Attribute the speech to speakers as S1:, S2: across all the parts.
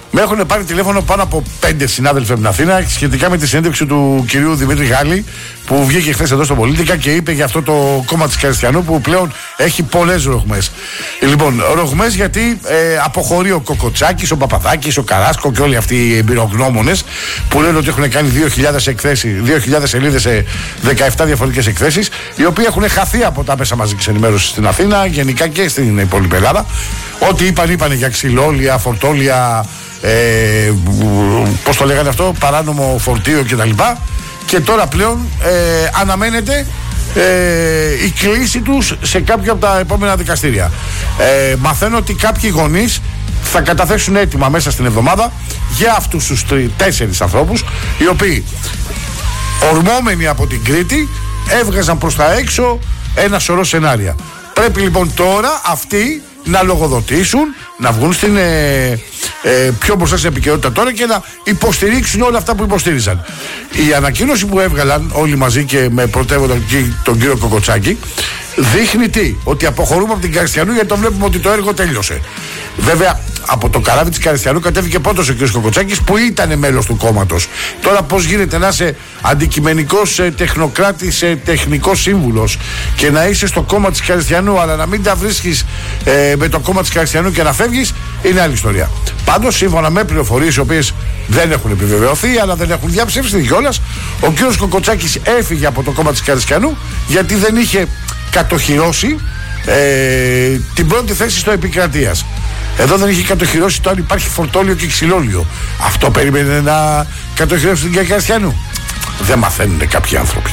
S1: Με έχουν πάρει τηλέφωνο πάνω από 5 συνάδελφοι από την Αθήνα σχετικά με τη συνέντευξη του κυρίου Δημήτρη Γάλλη που βγήκε χθες εδώ στο Πολίτικα και είπε για αυτό το κόμμα της Καριστιανού που πλέον έχει πολλές ρογμές. Λοιπόν, ρογμές γιατί αποχωρεί ο Κοκοτσάκης, ο Παπαδάκης, ο Καράσκο και όλοι αυτοί οι εμπειρογνώμονες που λένε ότι έχουν κάνει 2.000 σελίδες σε 17 διαφορετικές εκθέσεις, οι οποίοι έχουν χαθεί από τα μέσα μαζικής ενημέρωσης στην Αθήνα, γενικά και στην υπόλοιπη Ελλάδα. Ό,τι είπαν για ξυλόλια, φορτόλια, πώς το λέγανε αυτό, παράνομο φορτίο κτλ. Και τώρα πλέον αναμένεται η κλήση τους σε κάποια από τα επόμενα δικαστήρια. Μαθαίνω ότι κάποιοι γονείς θα καταθέσουν έτοιμα μέσα στην εβδομάδα για αυτούς τους 4 ανθρώπους, οι οποίοι ορμόμενοι από την Κρήτη έβγαζαν προς τα έξω ένα σωρό σενάρια. Πρέπει λοιπόν τώρα αυτοί να λογοδοτήσουν, να βγουν στην πιο μπροστά στην επικαιρότητα τώρα και να υποστηρίξουν όλα αυτά που υποστήριζαν. Η ανακοίνωση που έβγαλαν όλοι μαζί και με πρωτεύοντα τον κύριο Κοκοτσάκη δείχνει τι, ότι αποχωρούμε από την Καριστιανού γιατί το βλέπουμε ότι το έργο τέλειωσε. Βέβαια, από το καράβι της Καριστιανού κατέβηκε πρώτος ο κ. Κοκοτσάκης που ήταν μέλος του κόμματος. Τώρα πώς γίνεται να είσαι αντικειμενικός τεχνοκράτης, τεχνικός σύμβουλος και να είσαι στο κόμμα της Καριστιανού αλλά να μην τα βρίσκεις με το κόμμα της Καριστιανού και να φεύγεις, είναι άλλη ιστορία. Πάντως, σύμφωνα με πληροφορίες οι οποίες δεν έχουν επιβεβαιωθεί αλλά δεν έχουν διαψεύσει κιόλας, ο κ. Κοκοτσάκης έφυγε από το κόμμα της Καριστιανού γιατί δεν είχε κατοχυρώσει την πρώτη θέση στο επικρατείας. Εδώ δεν είχε κατοχυρώσει το αν υπάρχει φορτόλιο και ξυλόλιο. Αυτό περίμενε να κατοχυρώσει την Καριστιανού. Δεν μαθαίνουν κάποιοι άνθρωποι.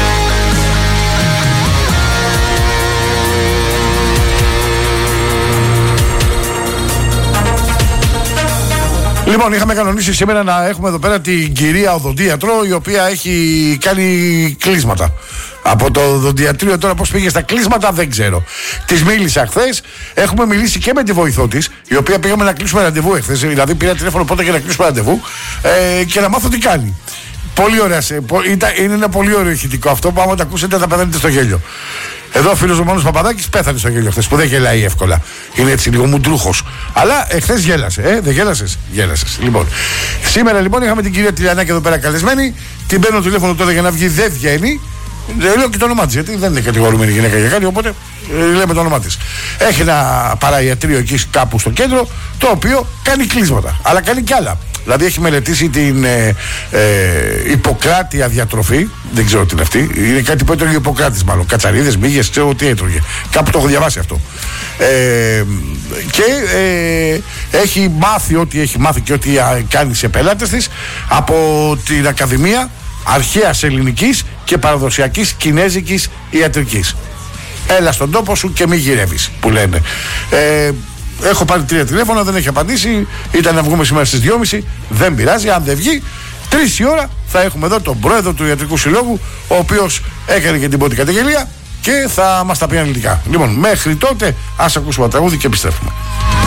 S1: Λοιπόν, είχαμε κανονίσει σήμερα να έχουμε εδώ πέρα την κυρία οδοντίατρο, η οποία έχει κάνει κλείσματα. Από το οδοντιατρίο τώρα πώς πήγε στα κλείσματα δεν ξέρω. Της μίλησα χθες. Έχουμε μιλήσει και με τη βοηθό της, η οποία πήγαμε να κλείσουμε ραντεβού εχθές. Δηλαδή πήρα τηλέφωνο πρώτα και να κλείσουμε ραντεβού και να μάθω τι κάνει. Πολύ ωραία. Είναι ένα πολύ ωραίο ηχητικό αυτό που άμα το ακούσετε θα πεθάνετε στο γέλιο. Εδώ ο φίλος ο Μόνος Παπαδάκης πέθανε στο γέλιο χθες που δεν γελάει εύκολα. Είναι έτσι λίγο μουντρούχος. Αλλά εχθές γέλασε. Δεν γέλασες? Γέλασες. Λοιπόν, σήμερα λοιπόν είχαμε την κυρία Τηλιανάκη εδώ πέρα καλεσμένη. Την παίρνω τηλέφωνο τώρα για να βγει, δεν βγαίνει. Λέω και το όνομά της, γιατί δεν είναι κατηγορούμενη γυναίκα για κάτι, οπότε λέμε το όνομά της. Έχει ένα παραϊατρείο εκεί κάπου στο κέντρο, το οποίο κάνει κλείσματα, αλλά κάνει κι άλλα. Δηλαδή έχει μελετήσει την Ιπποκράτεια διατροφή, δεν ξέρω τι είναι αυτή, είναι κάτι που έτρωγε ο Ιπποκράτης μάλλον, κατσαρίδες, μύγες, ξέρω τι έτρωγε. Κάπου το έχω διαβάσει αυτό. Και έχει μάθει ό,τι έχει μάθει και ό,τι κάνει σε πελάτες της από την Ακαδημία Αρχαίας Ελληνικής και Παραδοσιακής Κινέζικης Ιατρικής. Έλα στον τόπο σου και μη γυρεύεις, που λένε. Έχω πάρει 3 τηλέφωνα, δεν έχει απαντήσει. Ήταν να βγούμε σήμερα στις 2.30. Δεν πειράζει, αν δεν βγει 3 η ώρα θα έχουμε εδώ τον πρόεδρο του Ιατρικού Συλλόγου, ο οποίος έκανε και την πρώτη καταγγελία και θα μας τα πει αναλυτικά. Λοιπόν, μέχρι τότε ας ακούσουμε τραγούδι και επιστρέφουμε.